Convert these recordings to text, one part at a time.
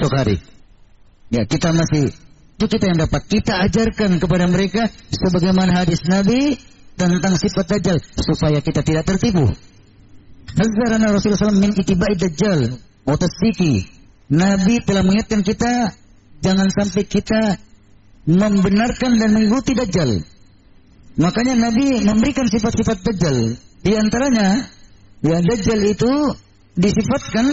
esok hari. Ya, kita masih, itu kita yang dapat. Kita ajarkan kepada mereka sebagaimana hadis Nabi tentang sifat Dajjal, supaya kita tidak tertipu. Hazzarana Rasulullah SAW min itiba'i Dajjal wa tasdiqi. Nabi telah mengingatkan kita, jangan sampai kita membenarkan dan mengikuti Dajjal. Makanya Nabi memberikan sifat-sifat Dajjal. Di antaranya, ya, Dajjal itu disifatkan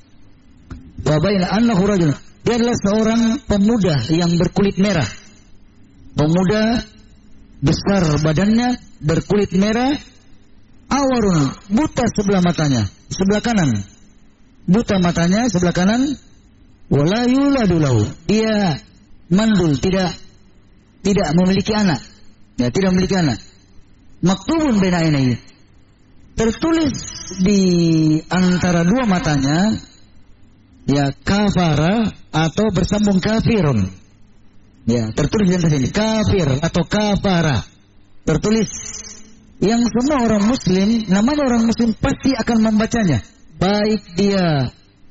wa baina annahu rajul. Dia adalah seorang pemuda yang berkulit merah. Pemuda besar badannya, berkulit merah, awarun, buta sebelah matanya, sebelah kanan. Buta matanya sebelah kanan, wala yuladu lahu. Dia mandul, tidak memiliki anak. Ya, tidak memiliki anak. Maktubun baina ainaihi. Tertulis di antara dua matanya, ya, kafara atau bersambung kafirun. Ya, tertulis di antara sini kafir atau kafara. Tertulis, yang semua orang muslim, namanya orang muslim pasti akan membacanya. Baik dia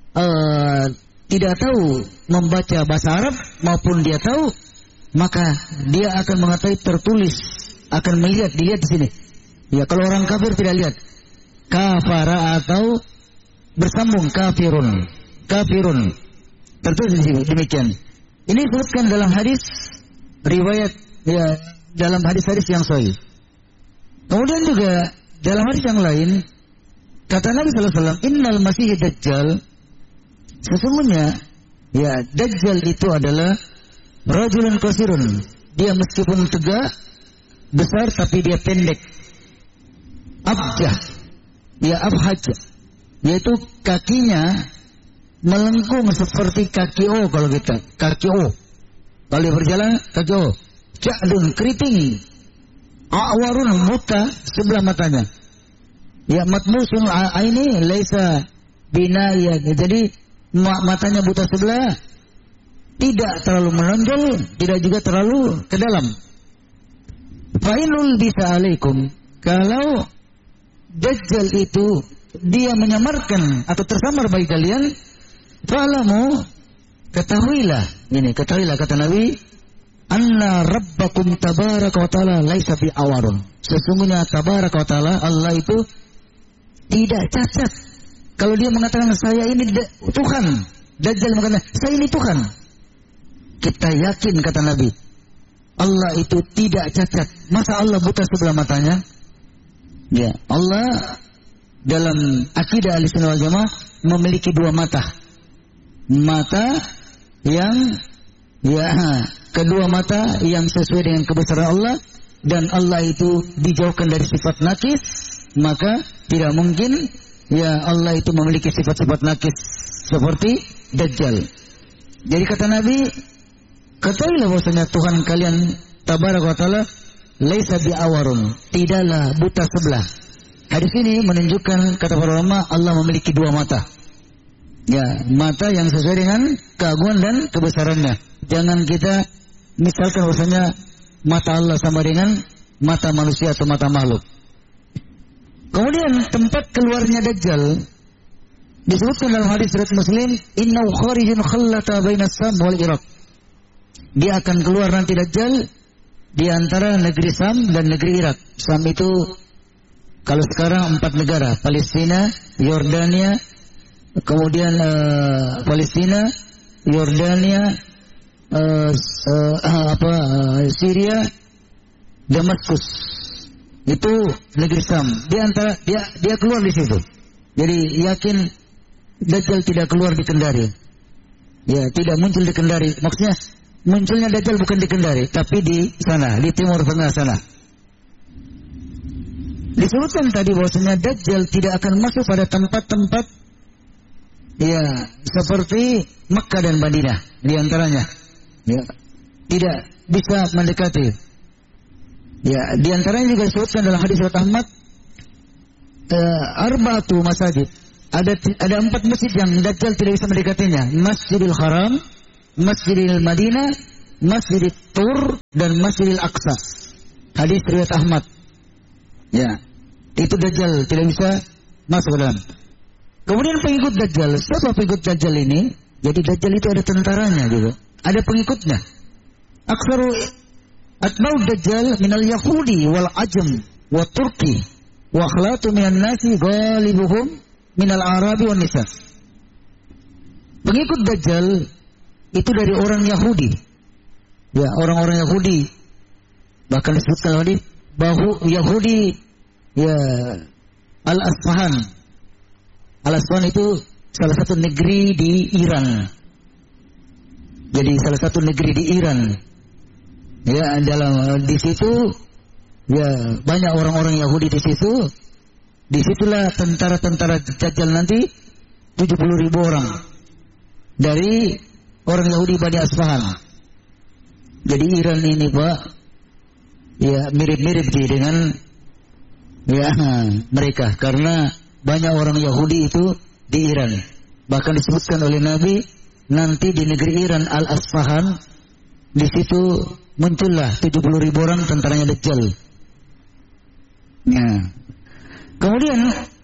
tidak tahu membaca bahasa Arab maupun dia tahu, maka dia akan mengetahui tertulis, akan dilihat di sini. Ya, kalau orang kafir tidak lihat. Kafara atau bersambung kafirun. Kafirun. Tertulis di sini demikian. Ini disebutkan dalam hadis riwayat, ya, dalam hadis-hadis yang sahih. Kemudian juga dalam hadis yang lain kata Nabi sallallahu alaihi wasallam, innal masih dajjal, sesungguhnya, ya, Dajjal itu adalah rajulun qasirun. Dia meskipun tegak, besar, tapi dia pendek. Abjah, ya, abhaj, yaitu kakinya melengkung seperti kaki O kalau kita, kaki O. Kalau dia berjalan, kaki O. Ja'dun, keriting. Awarun, buta sebelah matanya. Ya, matmusun aini laisa binaya. Jadi matanya buta sebelah, tidak terlalu menonjol, tidak juga terlalu ke dalam. Fa'inul bisa alaikum, kalau Dajjal itu dia menyamarkan atau tersamar bagi kalian, fa'lamu, ketahuilah kata Nabi, anna rabbakum tabaraka wa ta'ala laisa bi awarun. Sesungguhnya tabaraka wa ta'ala, Allah itu tidak cacat. Kalau dia mengatakan saya ini Tuhan, Dajjal mengatakan saya ini Tuhan, kita yakin kata Nabi, Allah itu tidak cacat. Masa Allah buta sebelah matanya? Ya, Allah dalam akidah Ahlussunnah wal Jamaah memiliki dua mata. Mata yang, ya, kedua mata yang sesuai dengan kebesaran Allah, dan Allah itu dijauhkan dari sifat nakis, maka tidak mungkin, ya, Allah itu memiliki sifat-sifat nakis seperti Dajjal. Jadi kata Nabi, ketahuilah bahwasanya Tuhan kalian tabaraka wa ta'ala laisa bi'awarun, tidaklah buta sebelah. Hadis ini menunjukkan, kata para ulama, Allah memiliki dua mata. Ya, mata yang sesuai dengan keagungan dan kebesarannya. Jangan kita misalkan bahwasanya mata Allah sama dengan mata manusia atau mata makhluk. Kemudian tempat keluarnya Dajjal disebutkan dalam hadis riwayat Muslim, innahu kharijun khallata baina Sam wal Iraq. Dia akan keluar nanti Dajjal di antara negeri Sam dan negeri Irak. Sam itu kalau sekarang 4 negara, Palestina, Yordania, kemudian Palestina, Yordania, Syria, Damaskus. Itu negeri Sam. Di antara dia keluar di situ. Jadi yakin Dajjal tidak keluar di Kendari. Ya, tidak muncul di Kendari. Maksudnya munculnya Dajjal bukan di Kendari, tapi di sana, di timur tengah sana. Disebutkan tadi bahwasanya Dajjal tidak akan masuk pada tempat-tempat, ya, seperti Makkah dan Madinah di antaranya. Ya, tidak bisa mendekati. Ya, di antaranya juga disebutkan dalam hadis riwayat Ahmad, arba'atu masajid. Ada 4 masjid yang Dajjal tidak bisa mendekatinya. Masjidil Haram, Masjidil Madinah, Masjidil Tur, dan Masjidil Aqsa. Hadis riwayat Ahmad. Ya, itu Dajjal tidak bisa masuk ke dalam. Kemudian pengikut Dajjal, siapa pengikut Dajjal ini? Jadi Dajjal itu ada tentaranya gitu. Ada pengikutnya. Aktsaru atba'u Dajjal minal Yahudi wal Ajam wa Turki wa akhlatu minan nasi ghalibuhum minal Arabi wan nisa. Pengikut Dajjal itu dari orang Yahudi. Ya, orang-orang Yahudi. Bahkan disebutkan tadi bahwa Yahudi ya Al-Asfahan. Al-Asfahan itu salah satu negeri di Iran. Jadi salah satu negeri di Iran. Ya, di situ ya banyak orang-orang Yahudi di situ. Disitulah tentara-tentara Dajjal nanti 70.000 orang dari orang Yahudi Bani Asfahan. Jadi Iran ini Pak, ya mirip-mirip dengan ya mereka karena banyak orang Yahudi itu di Iran. Bahkan disebutkan oleh Nabi nanti di negeri Iran Al-Asfahan di situ muncullah 70.000 orang tentaranya Dajjal. Ya. Kemudian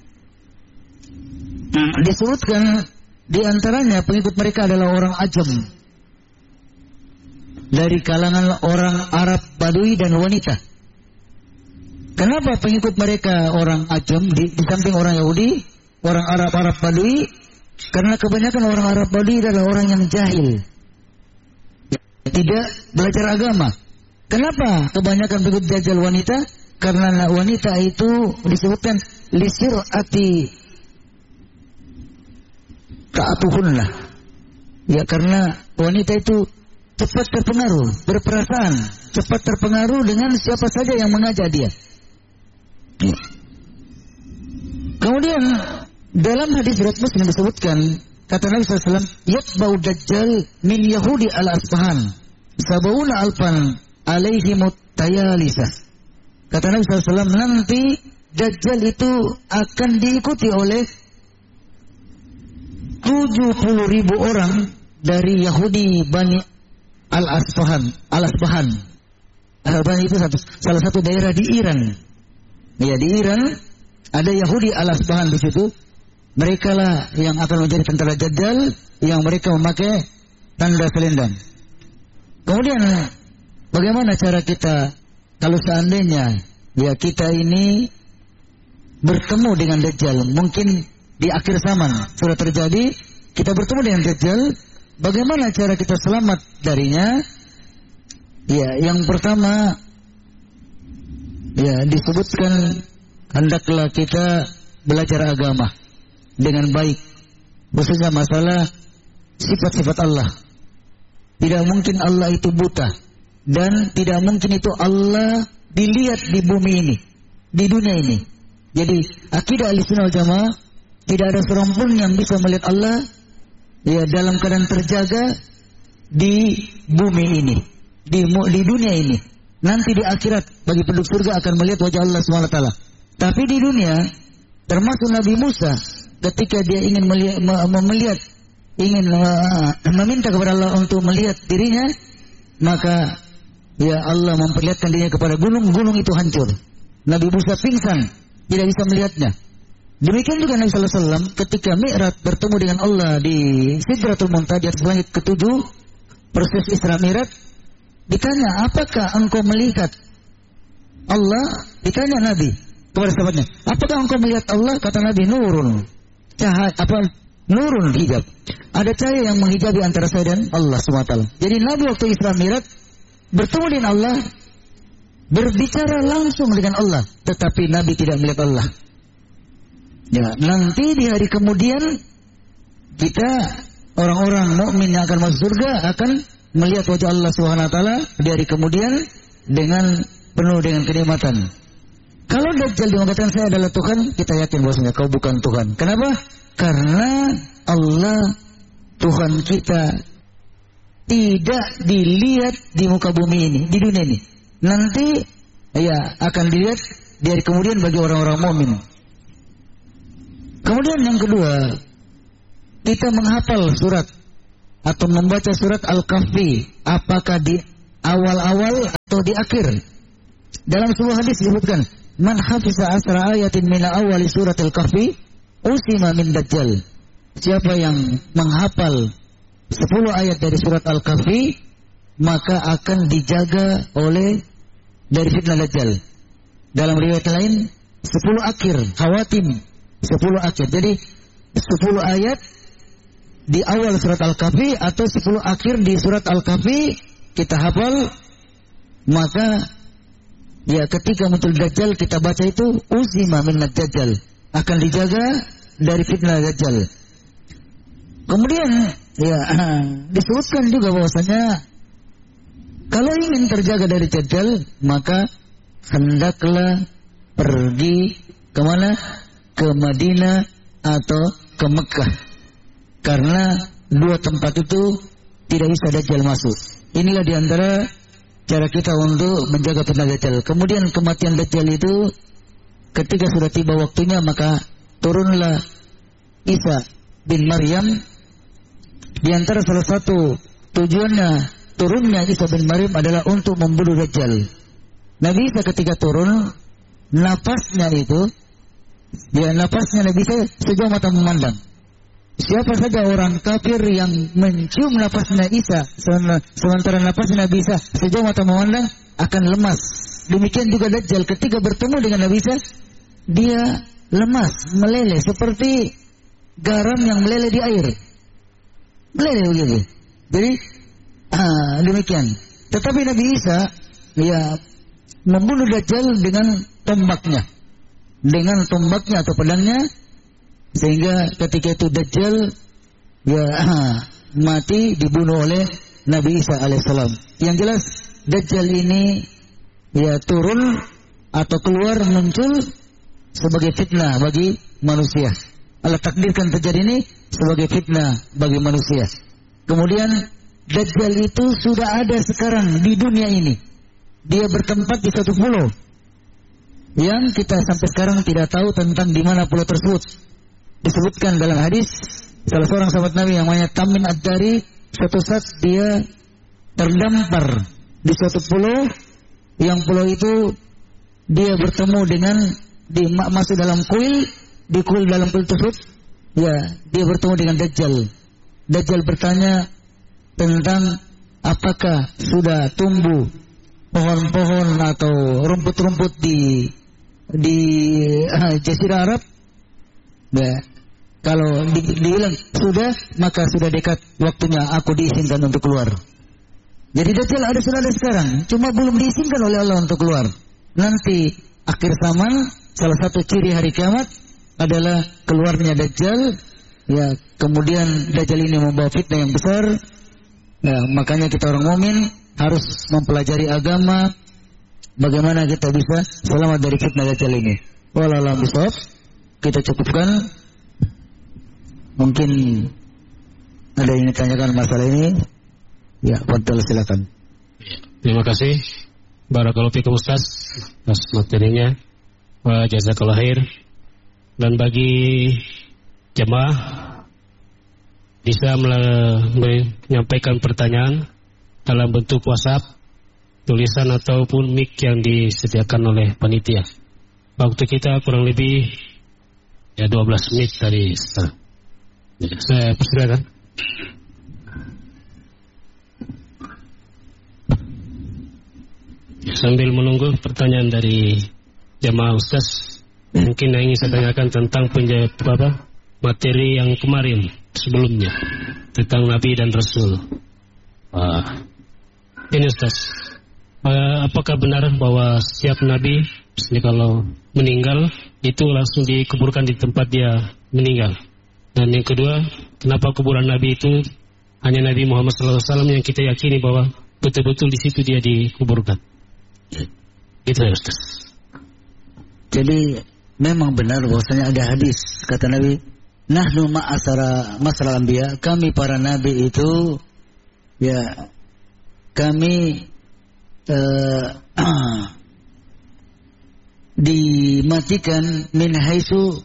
disebutkan di antaranya pengikut mereka adalah orang Ajam dari kalangan orang Arab Badui dan wanita. Kenapa pengikut mereka orang Ajam di samping orang Yahudi, orang Arab Badui? Karena kebanyakan orang Arab Badui adalah orang yang jahil, tidak belajar agama. Kenapa kebanyakan pengikut Dajjal wanita? Karena wanita itu disebutkan lisirati ta'atuhunlah. Ya, karena wanita itu cepat terpengaruh, berperasaan, cepat terpengaruh dengan siapa saja yang mengajak dia. Ya. Kemudian dalam hadis riwayat Muslim disebutkan kata Nabi SAW, yatba'u Dajjal min Yahudi al-Asfahan sab'una alfan alaihimut tayalisah. Kata Nabi SAW, nanti Dajjal itu akan diikuti oleh 70.000 orang dari Yahudi Bani Al-Asfahan. Al-Asfahan itu salah satu daerah di Iran. Ya, di Iran ada Yahudi Al-Asfahan di situ. Mereka lah yang akan menjadi tentara Dajjal, yang mereka memakai tanda selendang. Kemudian bagaimana cara kita kalau seandainya ya kita ini bertemu dengan Dajjal, mungkin di akhir zaman sudah terjadi, kita bertemu dengan Dajjal, bagaimana cara kita selamat darinya? Ya, yang pertama ya disebutkan hendaklah kita belajar agama dengan baik, khususnya masalah sifat-sifat Allah. Tidak mungkin Allah itu buta dan tidak mungkin itu Allah dilihat di bumi ini, di dunia ini. Jadi akidah Ahlussunnah wal Jamaah tidak ada seorang pun yang bisa melihat Allah ya dalam keadaan terjaga di bumi ini, di dunia ini. Nanti di akhirat bagi penduduk surga akan melihat wajah Allah SWT. Tapi di dunia, termasuk Nabi Musa, ketika dia ingin melihat, ingin meminta kepada Allah untuk melihat dirinya, maka ya Allah memperlihatkan dirinya kepada gunung, gunung itu hancur. Nabi Musa pingsan, tidak bisa melihatnya. Demikian juga Nabi Sallallahu Alaihi Wasallam ketika Mi'raj bertemu dengan Allah di Sidratul Muntaha di atas langit ketujuh, proses Isra Mi'raj, ditanya, apakah engkau melihat Allah? Ditanya Nabi kepada sahabatnya, apakah engkau melihat Allah? Kata Nabi, nurun, cahaya, nurun hijab. Ada cahaya yang menghijabi antara saya dan Allah SWT. Jadi Nabi waktu Isra Mi'raj bertemu dengan Allah, berbicara langsung dengan Allah, tetapi Nabi tidak melihat Allah. Ya, nanti di hari kemudian kita orang-orang mukmin yang akan masuk surga akan melihat wajah Allah Subhanahu wa taala di hari kemudian dengan penuh dengan kenikmatan. Kalau Dajjal mengatakan saya adalah Tuhan, kita yakin bahwasanya kau bukan Tuhan. Kenapa? Karena Allah Tuhan kita tidak dilihat di muka bumi ini, di dunia ini. Nanti ya akan dilihat di hari kemudian bagi orang-orang mukmin. Kemudian yang kedua, kita menghafal surat atau membaca surat Al-Kahfi, apakah di awal-awal atau di akhir. Dalam sebuah hadis disebutkan, man hafiza asra ayatin min awali surat Al-Kahfi usima min Dajjal. Siapa yang menghafal 10 ayat dari surat Al-Kahfi, maka akan dijaga oleh dari fitnah Dajjal. Dalam riwayat lain 10 akhir, khawatim 10 akhir. Jadi 10 ayat di awal surat Al-Kahfi atau 10 akhir di surat Al-Kahfi kita hafal, maka ya ketika muncul Dajjal kita baca itu uzima minnad Dajjal, akan dijaga dari fitnah Dajjal. Kemudian ya disebutkan juga bahwasanya kalau ingin terjaga dari Dajjal, maka hendaklah pergi kemana? Ke Madinah atau ke Mekah. Karena 2 tempat itu tidak bisa Dajjal masuk. Inilah diantara cara kita untuk menjaga fitnah Dajjal. Kemudian kematian Dajjal itu ketika sudah tiba waktunya, maka turunlah Isa bin Maryam. Di antara salah satu tujuannya turunnya Isa bin Maryam adalah untuk membunuh Dajjal. Nabi Isa ketika turun, napasnya itu, ya napasnya Nabi Isa sejauh mata memandang. Siapa saja orang kafir yang mencium napasnya Isa, sementara napasnya Nabi Isa sejauh mata memandang, akan lemas. Demikian juga Dajjal ketika bertemu dengan Nabi Isa, dia lemas, meleleh seperti garam yang meleleh di air. Meleleh begitu. Jadi demikian. Tetapi Nabi Isa ya membunuh Dajjal dengan tombaknya. Dengan tombaknya atau pedangnya, sehingga ketika itu Dajjal ya mati dibunuh oleh Nabi Isa alaihissalam. Yang jelas Dajjal ini ya turun atau keluar muncul sebagai fitnah bagi manusia. Allah takdirkan terjadi ini sebagai fitnah bagi manusia. Kemudian Dajjal itu sudah ada sekarang di dunia ini. Dia bertempat di satu pulau yang kita sampai sekarang tidak tahu tentang di mana pulau tersebut. Disebutkan dalam hadis salah seorang sahabat Nabi yang namanya Tamim Ad-Dari, suatu saat dia terdampar di suatu pulau, yang pulau itu dia bertemu dengan masuk dalam kuil, di kuil dalam kuil tersebut ya dia bertemu dengan Dajjal. Dajjal bertanya tentang apakah sudah tumbuh pohon-pohon atau rumput-rumput di Jazirah Arab. Ya, kalau dibilang sudah, maka sudah dekat waktunya aku diizinkan untuk keluar. Jadi Dajjal sudah ada sekarang, cuma belum diizinkan oleh Allah untuk keluar. Nanti akhir zaman, salah satu ciri hari kiamat adalah keluarnya Dajjal. Ya, kemudian Dajjal ini membawa fitnah yang besar. Ya, makanya kita orang mukmin harus mempelajari agama, bagaimana kita bisa selamat dari fitnah Dajjal ini. Wallahu a'lam bishawab. Kita cukupkan. Mungkin ada yang ditanyakan masalah ini. Ya, fadhal silakan. Terima kasih. Barakallahu fikum Ustaz atas materinya. Wa jazakallahu khair. Dan bagi jemaah bisa menyampaikan pertanyaan dalam bentuk WhatsApp, tulisan ataupun mic yang disediakan oleh panitia. Waktu kita kurang lebih 12 menit dari sekarang. Saya persilakan. Sambil menunggu pertanyaan dari jemaah Ustaz, mungkin yang ingin saya tanyakan tentang materi yang kemarin sebelumnya tentang Nabi dan Rasul. Ini Ustaz, apakah benar bahwa setiap Nabi kalau meninggal itu langsung dikuburkan di tempat dia meninggal? Dan yang kedua, kenapa kuburan Nabi itu hanya Nabi Muhammad SAW yang kita yakini bahwa betul-betul di situ dia dikuburkan? Itu ya Ustaz. Jadi memang benar bahwasanya ada hadis kata Nabi, nahnu ma'asara masalah anbiya, kami para nabi itu ya kami dimatikan min haitsu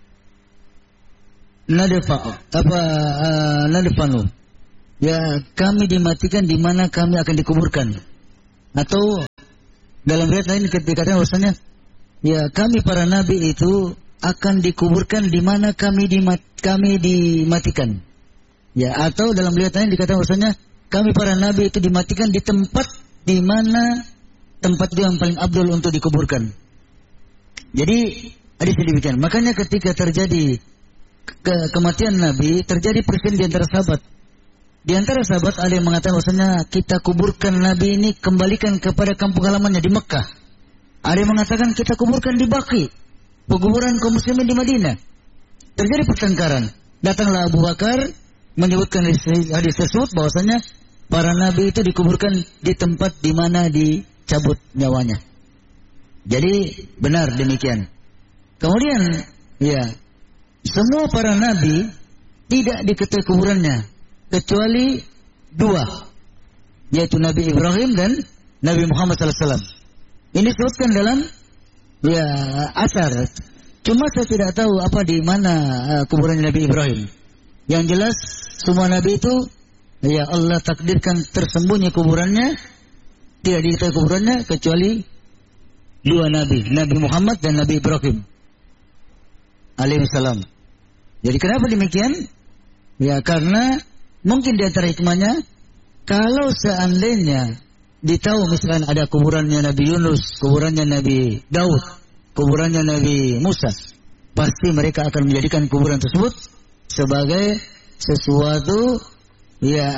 nadfanu. Ya, kami dimatikan di mana kami akan dikuburkan. Atau dalam riwayat lain dikatakan bahwasanya ya kami para nabi itu akan dikuburkan di mana kami dimatikan. Ya, atau dalam riwayatnya dikatakan bahwasanya kami para nabi itu dimatikan di tempat di mana tempat yang paling abdul untuk dikuburkan. Jadi hadis demikian. Makanya ketika terjadi kematian Nabi, terjadi perselisihan di antara sahabat. Di antara sahabat ada yang mengatakan bahwasanya kita kuburkan Nabi ini, kembalikan kepada kampung halamannya di Mekah. Ada yang mengatakan kita kuburkan di Baqi, pekuburan kaum muslimin di Madinah. Terjadi pertengkaran. Datanglah Abu Bakar menyebutkan hadis tersebut bahwasanya para nabi itu dikuburkan di tempat di mana dicabut nyawanya. Jadi benar demikian. Kemudian ya, semua para nabi tidak diketahui kuburannya kecuali dua, yaitu Nabi Ibrahim dan Nabi Muhammad SAW. Ini disebutkan dalam ya asar. Cuma saya tidak tahu apa di mana kuburan Nabi Ibrahim. Yang jelas semua nabi itu ya Allah takdirkan tersembunyi kuburannya, tidak diketahui kuburannya kecuali dua nabi, Nabi Muhammad dan Nabi Ibrahim alaihissalam. Jadi kenapa demikian? Ya karena mungkin di antara hikmahnya, kalau seandainya ditahu misalkan ada kuburannya Nabi Yunus, kuburannya Nabi Daud, kuburannya Nabi Musa, pasti mereka akan menjadikan kuburan tersebut sebagai sesuatu ya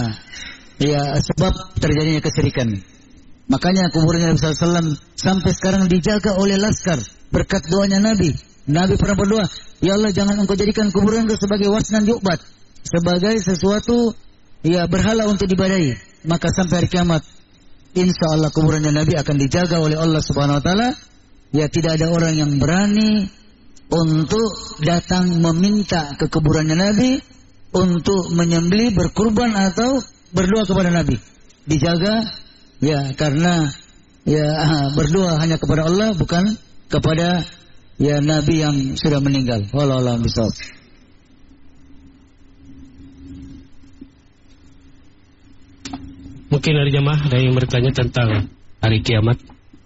sebab terjadinya kesyirikan. Makanya kuburan Nabi SAW sampai sekarang dijaga oleh laskar berkat doanya Nabi. Nabi pernah berdoa, ya Allah jangan engkau jadikan kuburan itu sebagai wasnan yu'bad, sebagai sesuatu ya berhala untuk dibadai. Maka sampai hari kiamat, insya Allah kuburannya Nabi akan dijaga oleh Allah Subhanahu Wa Taala. Ya tidak ada orang yang berani untuk datang meminta ke kuburannya Nabi untuk menyembelih, berkurban atau berdoa kepada Nabi. Dijaga ya karena ya berdoa hanya kepada Allah, bukan kepada ya Nabi yang sudah meninggal. Wallahu a'lam bishawab. Mungkin dari jamaah ada yang bertanya tentang hari kiamat.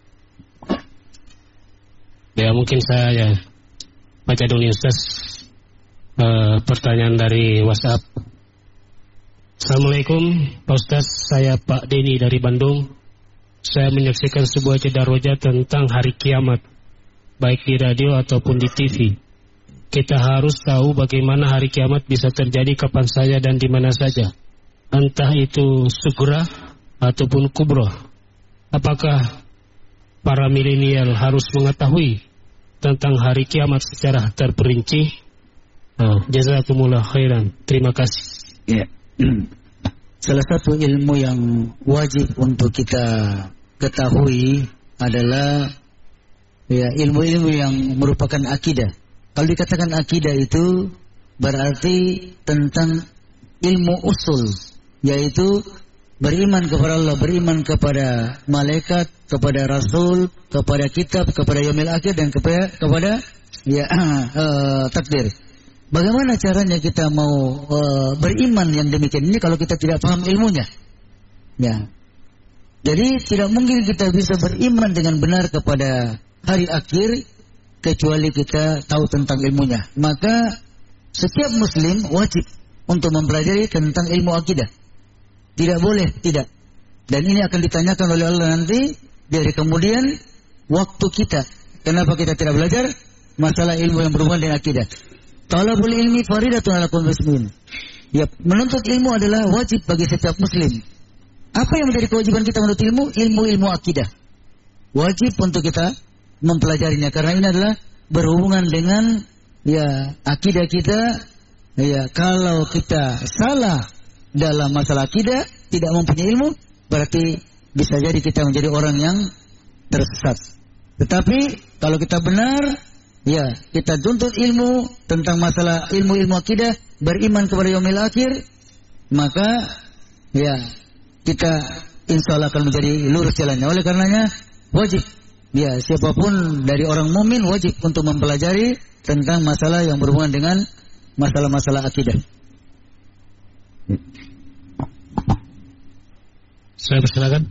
Ya mungkin saya ya baca dulu Ustaz pertanyaan dari WhatsApp. Assalamualaikum Pak Ustaz, saya Pak Denny dari Bandung. Saya menyaksikan sebuah jeda roja tentang hari kiamat, baik di radio ataupun di TV. Kita harus tahu bagaimana hari kiamat bisa terjadi kapan saja dan di mana saja. Entah itu sugra ataupun kubro. Apakah para milenial harus mengetahui tentang hari kiamat secara terperinci? Jazakumullah khairan. Terima kasih. Ya. Salah satu ilmu yang wajib untuk kita ketahui adalah ya ilmu-ilmu yang merupakan akidah. Kalau dikatakan akidah itu berarti tentang ilmu usul, yaitu beriman kepada Allah, beriman kepada malaikat, kepada Rasul, kepada kitab, kepada yaumil akhir dan kepada ya takdir. Bagaimana caranya kita mau beriman yang demikian ini kalau kita tidak paham ilmunya? Ya. Jadi tidak mungkin kita bisa beriman dengan benar kepada hari akhir kecuali kita tahu tentang ilmunya. Maka setiap muslim wajib untuk mempelajari tentang ilmu akidah. Tidak boleh tidak. Dan ini akan ditanyakan oleh Allah nanti dari kemudian waktu kita. Kenapa kita tidak belajar masalah ilmu yang berhubungan dengan akidah? Talabul ilmi faridatun ala kulli muslimin. Ya, menuntut ilmu adalah wajib bagi setiap muslim. Apa yang menjadi kewajiban kita menuntut ilmu? Ilmu akidah. Wajib untuk kita mempelajarinya karena ini adalah berhubungan dengan ya akidah kita. Ya, kalau kita salah dalam masalah akidah, tidak mempunyai ilmu, berarti bisa jadi kita menjadi orang yang tersesat. Tetapi kalau kita benar, ya kita tuntut ilmu tentang masalah ilmu akidah, beriman kepada yaumil akhir, maka ya kita insya Allah akan menjadi lurus jalannya. Oleh karenanya wajib, ya siapapun dari orang mukmin wajib untuk mempelajari tentang masalah yang berhubungan dengan masalah-masalah akidah. Saya persilakan.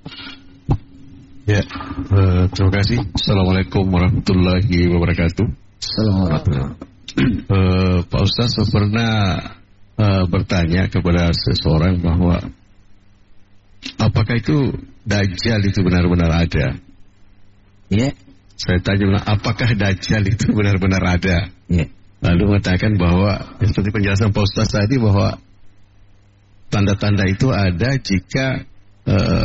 Ya, terima kasih. Assalamualaikum warahmatullahi wabarakatuh. Assalamualaikum. Pak Ustaz, saya pernah bertanya kepada seseorang bahwa apakah itu Dajjal itu benar-benar ada? Ya. Saya tanya, apakah Dajjal itu benar-benar ada? Ya. Lalu mengatakan bahwa seperti penjelasan Pak Ustaz tadi bahwa tanda-tanda itu ada jika